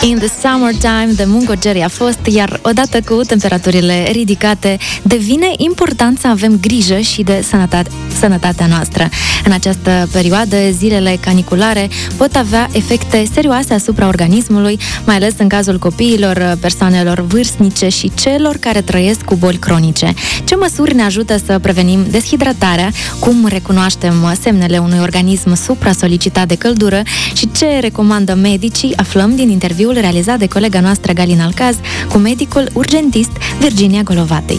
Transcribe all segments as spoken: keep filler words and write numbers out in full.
In the Summertime de Mungo Jerry a fost, iar odată cu temperaturile ridicate devine important să avem grijă și de sănătate, sănătatea noastră. În această perioadă, zilele caniculare pot avea efecte serioase asupra organismului, mai ales în cazul copiilor, persoanelor vârstnice și celor care trăiesc cu boli cronice. Ce măsuri ne ajută să prevenim deshidratarea, cum recunoaștem semnele unui organism supra-solicitat de căldură și ce recomandă medicii, aflăm din interviul realizat de colega noastră Galina Alcaz cu medicul urgentist Virginia Golovatei.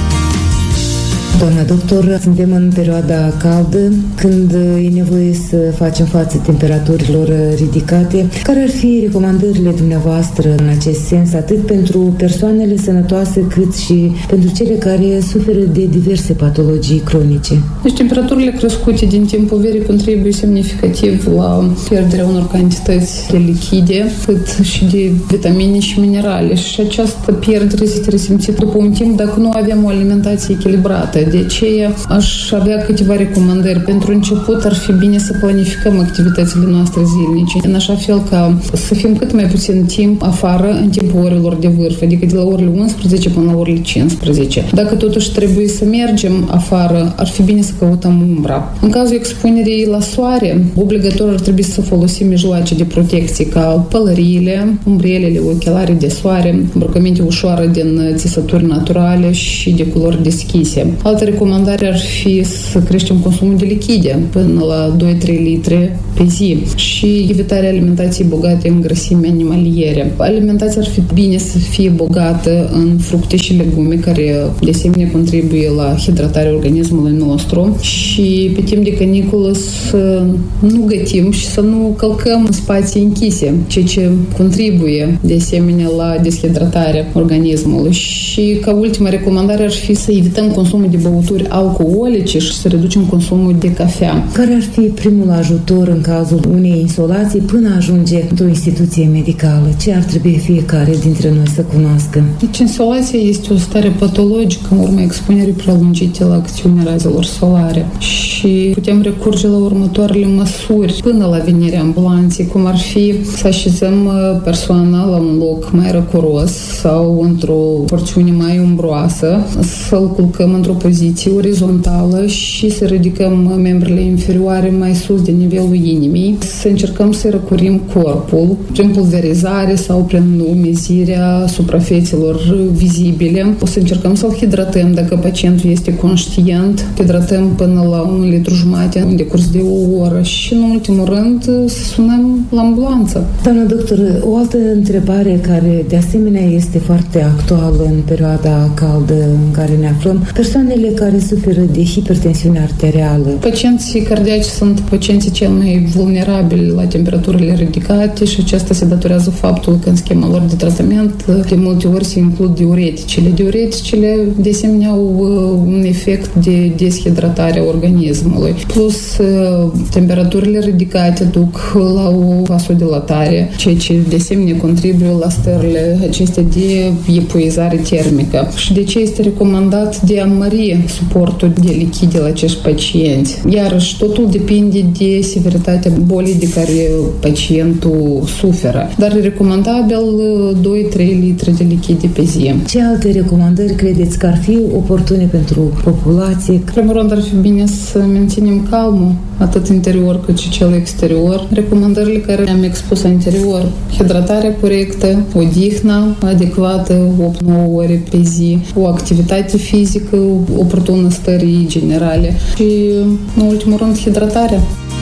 Doamna doctor, suntem în perioada caldă, când e nevoie să facem față temperaturilor ridicate. Care ar fi recomandările dumneavoastră în acest sens, atât pentru persoanele sănătoase, cât și pentru cele care suferă de diverse patologii cronice? Deci temperaturile crescute din timpul verii contribuie semnificativ la pierderea unor cantități de lichide, cât și de vitamine și minerale. Și această pierdere se resimte după un timp dacă nu avem o alimentație echilibrată. De aceea aș avea câteva recomandări. Pentru început ar fi bine să planificăm activitățile noastre zilnice, în așa fel ca să fim cât mai puțin timp afară în timpul orelor de vârf, adică de la orele unsprezece până la orele cincisprezece. Dacă totuși trebuie să mergem afară, ar fi bine să căutăm umbra. În cazul expunerii la soare, obligatoriu ar trebui să folosim mijloace de protecție ca pălăriile, umbrelele, ochelarii de soare, îmbrăcăminte ușoare din țesături naturale și de culori deschise. Altă recomandare ar fi să creștem consumul de lichide până la doi-trei litri pe zi și evitarea alimentației bogate în grăsimi animaliere. Alimentația ar fi bine să fie bogată în fructe și legume, care de asemenea contribuie la hidratarea organismului nostru, și pe timp de caniculă să nu gătim și să nu călcăm în spații închise, ceea ce contribuie de asemenea la deshidratarea organismului. Și ca ultima recomandare ar fi să evităm consumul de băuturi alcoolice și să reducem consumul de cafea. Care ar fi primul ajutor în cazul unei insolații până ajunge într-o instituție medicală? Ce ar trebui fiecare dintre noi să cunoască? Deci insolația este o stare patologică în urma expunerii prelungite la acțiunea razelor solare și putem recurge la următoarele măsuri până la venirea ambulanței, cum ar fi să așezăm persoana la un loc mai răcoros sau într-o porțiune mai umbroasă, să-l culcăm într-o poziție orizontală și să ridicăm membrele inferioare mai sus de nivelul inimii, să încercăm să răcorim corpul prin pulverizare sau prin umezirea suprafețelor vizibile. O să încercăm să-l hidratăm dacă pacientul este conștient. Hidratăm până la un litru jumate în decurs de o oră și, în ultimul rând, să sunăm la ambulanță. Doamna doctor, o altă întrebare care de asemenea este foarte actuală în perioada caldă în care ne aflăm: persoanele care suferă de hipertensiune arterială. Pacienții cardiaci sunt pacienții cel mai vulnerabili la temperaturile ridicate și aceasta se datorează faptul că în schema lor de tratament de multe ori se includ diureticele. Diureticele de asemenea au un efect de deshidratare a organismului. Plus, temperaturile ridicate duc la o vasodilatare, ceea ce de asemenea contribuie la stările acestea de epuizare termică. Și de ce este recomandat de a mări suportul de lichide la acești pacienți. Iarăși, totul depinde de severitatea bolii de care pacientul suferă. Dar e recomandabil doi-trei litri de lichide pe zi. Ce alte recomandări credeți că ar fi oportune pentru populație? În primul rând, ar fi bine să menținem calmul, atât interior cât și cel exterior. Recomandările care le-am expus anterior: hidratarea corectă, odihna adecvată, opt-nouă ore pe zi, o activitate fizică oportună stării generale și, în ultimul rând, hidratarea.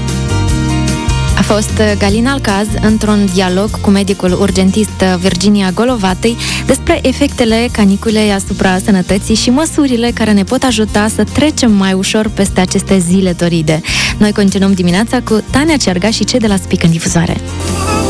A fost Galina Alcaz într-un dialog cu medicul urgentist Virginia Golovatei despre efectele caniculei asupra sănătății și măsurile care ne pot ajuta să trecem mai ușor peste aceste zile toride. Noi continuăm dimineața cu Tania Cerga și cei de la Spic în difuzoare.